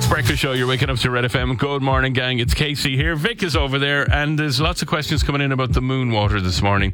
Cork's Breakfast Show. You're waking up to Red FM. Good morning, gang. It's Casey here. Vic is over there, and there's lots of questions coming in about the moon water this morning.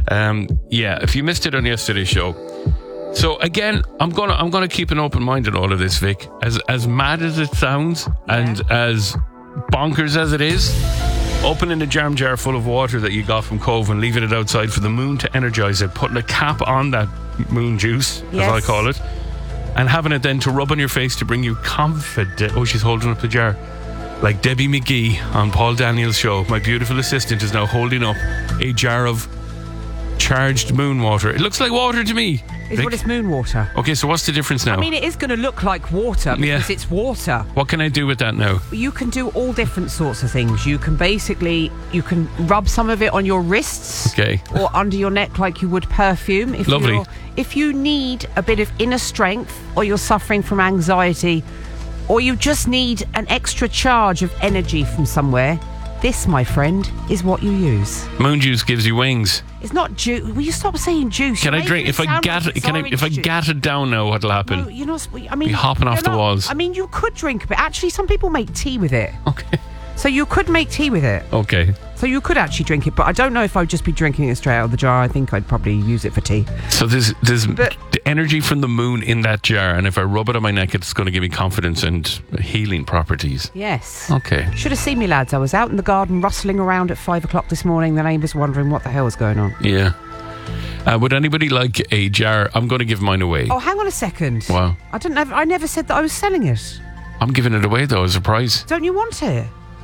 If you missed it on yesterday's show. So again, I'm gonna keep an open mind on all of this, Vic. As mad as it sounds, and as bonkers as it is, opening a jam jar full of water that you got from Cove and leaving it outside for the moon to energise it, putting a cap on that moon juice, as I call it, and having it then to rub on your face to bring you confidence. Oh, she's holding up the jar. Like Debbie McGee on Paul Daniels' show, my beautiful assistant is now holding up a jar of charged moon water. It looks like water to me. What is moon water? Okay, so what's the difference now? I mean, it is going to look like water because it's water. What can I do with that now? You can do all different sorts of things. You can rub some of it on your wrists, or under your neck like you would perfume. Lovely. If you need a bit of inner strength, or you're suffering from anxiety, or you just need an extra charge of energy from somewhere, this, my friend, is what you use. Moon juice gives you wings. It's not juice. Will you stop saying juice? Can I drink? If I gat it down now, what'll happen? No, you're not. I mean, be hopping off the walls. I mean, you could drink a bit. Actually, some people make tea with it. Okay. So you could make tea with it. Okay. So you could actually drink it, but I don't know if I'd just be drinking it straight out of the jar. I think I'd probably use it for tea. So there's the energy from the moon in that jar, and if I rub it on my neck, it's going to give me confidence and healing properties. Yes. Okay. Should have seen me, lads. I was out in the garden rustling around at 5 o'clock this morning. The neighbours wondering what the hell was going on. Yeah. Would anybody like a jar? I'm going to give mine away. Oh, hang on a second. Wow. I never said that I was selling it. I'm giving it away though as a prize. Don't you want it?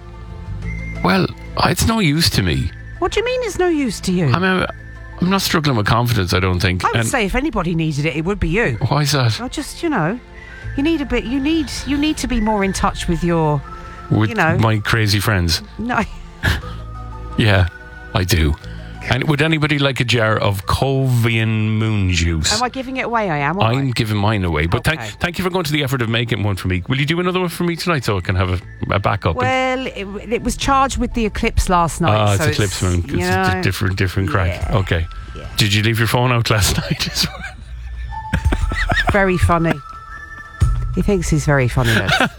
Well, it's no use to me. What do you mean it's no use to you? I mean, I'm not struggling with confidence, I don't think. I would say if anybody needed it would be you. Why is that? Well, just, you need a bit. You need to be more in touch with your, my crazy friends. No. Yeah, I do. And would anybody like a jar of Covian moon juice? Am I giving it away? I am. I'm giving mine away. But okay. thank you for going to the effort of making one for me. Will you do another one for me tonight so I can have a backup? Well, it was charged with the eclipse last night. It's eclipse moon. It's a different crack. Yeah. Okay. Yeah. Did you leave your phone out last night as well? Very funny. He thinks he's very funny.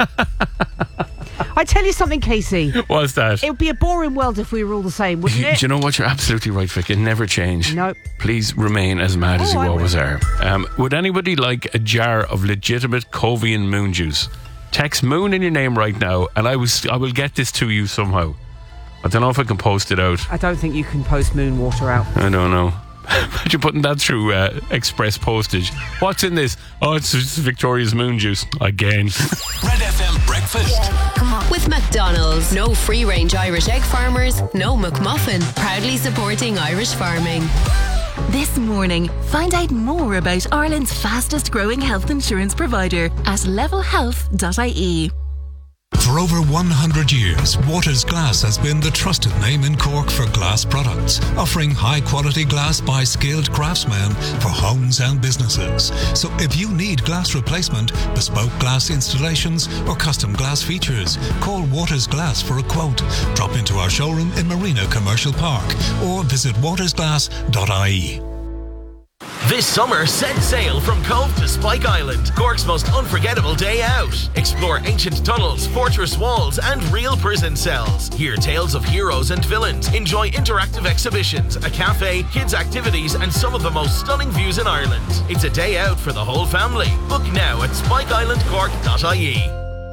I tell you something, Casey. What's that? It would be a boring world if we were all the same, wouldn't it? Do you know what? You're absolutely right, Vic. It never changed. Nope. Please remain as mad as you always are. Would anybody like a jar of legitimate Covian moon juice? Text moon in your name right now, and I will get this to you somehow. I don't know if I can post it out. I don't think you can post moon water out. I don't know. Imagine putting that through express postage. What's in this? Oh, it's Victoria's moon juice. Again. Red FM Breakfast. With McDonald's. No free-range Irish egg farmers, no McMuffin. Proudly supporting Irish farming. This morning, find out more about Ireland's fastest growing health insurance provider at levelhealth.ie. For over 100 years, Waters Glass has been the trusted name in Cork for glass products, offering high-quality glass by skilled craftsmen for homes and businesses. So if you need glass replacement, bespoke glass installations, or custom glass features, call Waters Glass for a quote. Drop into our showroom in Marina Commercial Park or visit watersglass.ie. This summer, set sail from Cove to Spike Island, Cork's most unforgettable day out. Explore ancient tunnels, fortress walls, and real prison cells. Hear tales of heroes and villains. Enjoy interactive exhibitions, a cafe, kids' activities, and some of the most stunning views in Ireland. It's a day out for the whole family. Book now at spikeislandcork.ie.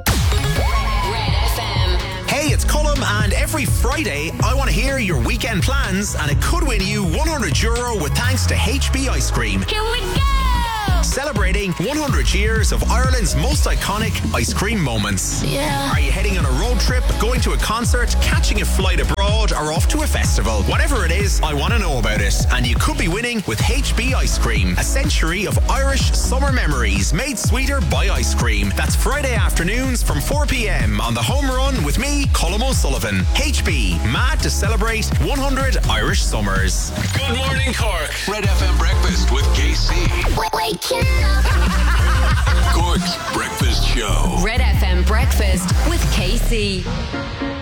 Hey, it's Colm, and every Friday I want to hear your weekend plans, and it could win you €100 with thanks to HB Ice Cream. Here we go! Celebrating 100 years of Ireland's most iconic ice cream moments. Yeah. Are you heading on a road trip, going to a concert, catching a flight abroad, or off to a festival? Whatever it is, I want to know about it. And you could be winning with HB Ice Cream. A century of Irish summer memories made sweeter by ice cream. That's Friday afternoons from 4 p.m. on The Home Run with me, Colm O'Sullivan. HB, mad to celebrate 100 Irish summers. Good morning, Cork. Red FM Breakfast with KC. Cork's Breakfast Show. Red FM Breakfast with Casey.